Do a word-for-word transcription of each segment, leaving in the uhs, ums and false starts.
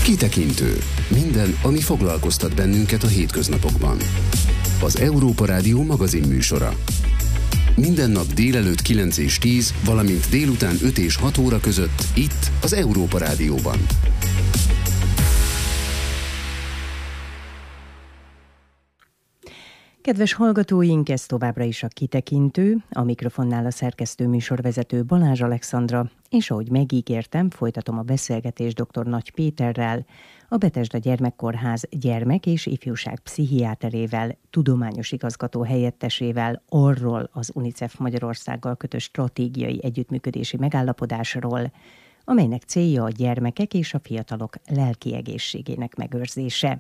Kitekintő. Minden, ami foglalkoztat bennünket a hétköznapokban. Az Európa Rádió magazin műsora. Minden nap délelőtt kilenc és tíz, valamint délután öt és hat óra között itt az Európa Rádióban. Kedves hallgatóink, ez továbbra is a Kitekintő, a mikrofonnál a szerkesztő műsorvezető Balázs Alexandra, és ahogy megígértem, folytatom a beszélgetést dr. Nagy Péterrel, a Bethesda Gyermekkórház gyermek- és ifjúság pszichiáterével, tudományos igazgató helyettesével arról az UNICEF Magyarországgal kötött stratégiai együttműködési megállapodásról, amelynek célja a gyermekek és a fiatalok lelki egészségének megőrzése.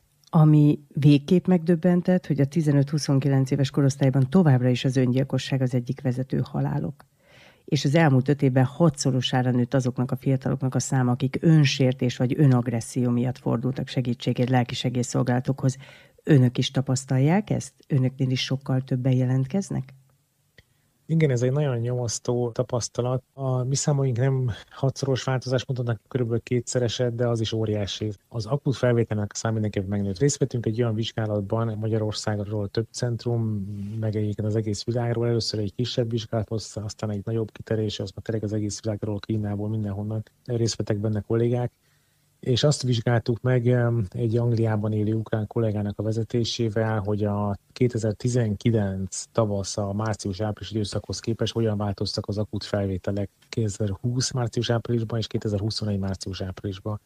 Ami végképp megdöbbentett, hogy a tizenöt-huszonkilenc éves korosztályban továbbra is az öngyilkosság az egyik vezető halálok. És az elmúlt öt évben hatszorosára nőtt azoknak a fiataloknak a száma, akik önsértés vagy önagresszió miatt fordultak segítségért lelki segélyszolgálatokhoz. Önök is tapasztalják ezt? Önöknél is sokkal többen jelentkeznek? Igen, ez egy nagyon nyomasztó tapasztalat. A mi számaink nem hatszoros változást mutatnak, körülbelül kétszereset, de az is óriási. Az akut felvételnek a szám mindenképp megnőtt. Részt vettünk egy olyan vizsgálatban Magyarországról több centrum, meg egyébként az egész világról. Először egy kisebb vizsgálat, aztán egy nagyobb kitérés, az már tényleg az egész világról, Kínából, mindenhonnan részt vettek benne kollégák. És azt vizsgáltuk meg egy Angliában élő ukrán kollégának a vezetésével, hogy a kétezer-tizenkilenc tavasz a március-április időszakhoz képest hogyan változtak az akut felvételek kétezer-húsz március-áprilisban és kétezer-huszonegy március-áprilisban.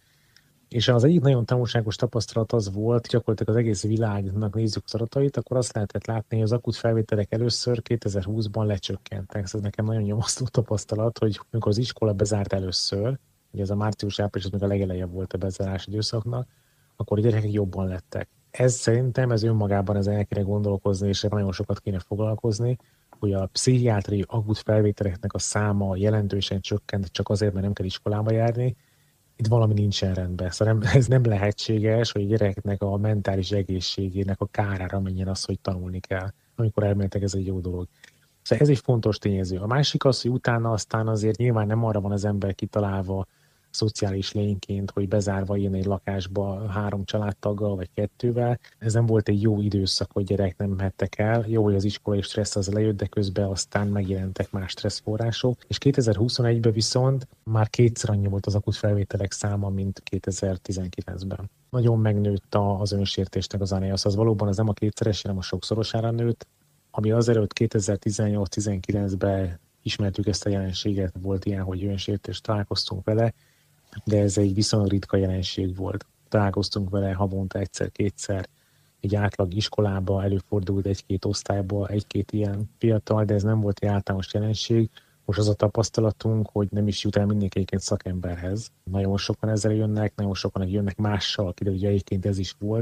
És az egyik nagyon tanulságos tapasztalat az volt, gyakorlatilag az egész világnak nézzük az adatait, akkor azt lehetett látni, hogy az akut felvételek először kétezer-húszban lecsökkentek. Ez nekem nagyon nyomasztó tapasztalat, hogy amikor az iskola bezárt először, ugye ez a március-április, az még a legeleje volt a bezárás időszaknak, akkor a gyerekek jobban lettek. Ez szerintem, ez önmagában ezen el kéne gondolkozni, és nagyon sokat kéne foglalkozni, hogy a pszichiátriai akut felvételeknek a száma jelentősen csökkent, csak azért, mert nem kell iskolába járni. Itt valami nincsen rendben. Szóval nem, ez nem lehetséges, hogy a gyereknek a mentális egészségének a kárára menjen az, hogy tanulni kell, amikor elméletek ez egy jó dolog. Szóval ez egy fontos tényező. A másik az, hogy utána aztán azért nyilván nem arra van az ember kitalálva szociális lényként, hogy bezárva jön egy lakásba három családtaggal vagy kettővel. Ez nem volt egy jó időszak, hogy gyerek nem mehettek el. Jó, hogy az iskolai stressz az lejött, de közben aztán megjelentek más stresszforrások. És kétezer-huszonegyben viszont már kétszer annyi volt az akut felvételek száma, mint kétezer-tizenkilencben. Nagyon megnőtt az önsértésnek az aránya. Az valóban az nem a kétszeres, hanem a sokszorosára nőtt. Ami azelőtt kétezer-tizennyolc-tizenkilencben ismertük ezt a jelenséget, volt ilyen, hogy önsértést találkoztunk vele, de ez egy viszonylag ritka jelenség volt. Találkoztunk vele havonta egyszer-kétszer, egy átlag iskolába előfordult egy-két osztályba, egy-két ilyen fiatal, de ez nem volt egy általános jelenség. Most az a tapasztalatunk, hogy nem is jut el mindenki egyébként szakemberhez. Nagyon sokan ezzel jönnek, nagyon sokan jönnek mással, kiderül, hogy egyébként ez is volt.